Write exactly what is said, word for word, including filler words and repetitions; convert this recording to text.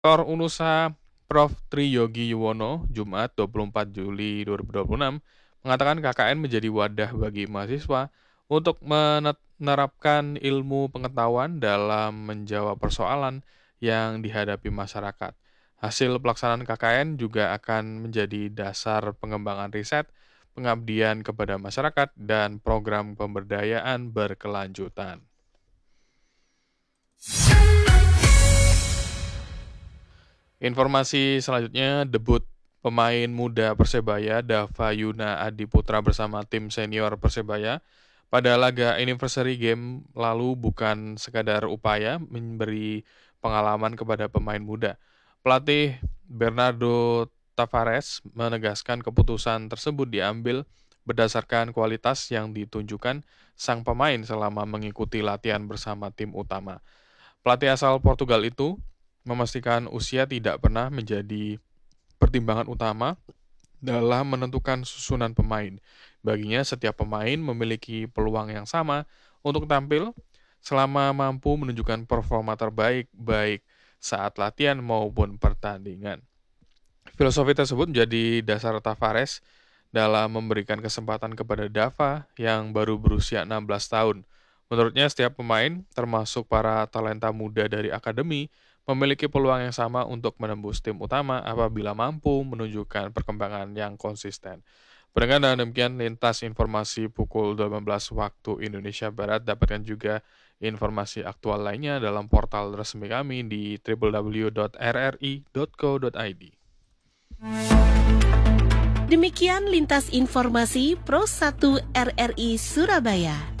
Tor Unusa Prof Triyogi Yuwono, Jumat dua puluh empat Juli dua ribu dua puluh enam, mengatakan K K N menjadi wadah bagi mahasiswa untuk menerapkan ilmu pengetahuan dalam menjawab persoalan yang dihadapi masyarakat. Hasil pelaksanaan K K N juga akan menjadi dasar pengembangan riset, pengabdian kepada masyarakat, dan program pemberdayaan berkelanjutan. Informasi selanjutnya, debut pemain muda Persebaya, Dava Yuna Adiputra bersama tim senior Persebaya pada laga anniversary game lalu bukan sekadar upaya memberi pengalaman kepada pemain muda. Pelatih Bernardo Tavares menegaskan keputusan tersebut diambil berdasarkan kualitas yang ditunjukkan sang pemain selama mengikuti latihan bersama tim utama. Pelatih asal Portugal itu memastikan usia tidak pernah menjadi pertimbangan utama dalam menentukan susunan pemain. Baginya, setiap pemain memiliki peluang yang sama untuk tampil selama mampu menunjukkan performa terbaik baik saat latihan maupun pertandingan. Filosofi tersebut menjadi dasar Tavares dalam memberikan kesempatan kepada Dava yang baru berusia enam belas tahun. Menurutnya, setiap pemain, termasuk para talenta muda dari akademi, memiliki peluang yang sama untuk menembus tim utama apabila mampu menunjukkan perkembangan yang konsisten. Pendengar, dan demikian lintas informasi pukul delapan belas waktu Indonesia Barat. Dapatkan juga informasi aktual lainnya dalam portal resmi kami di w w w titik r r i titik co titik i d. Demikian lintas informasi Pro satu R R I Surabaya.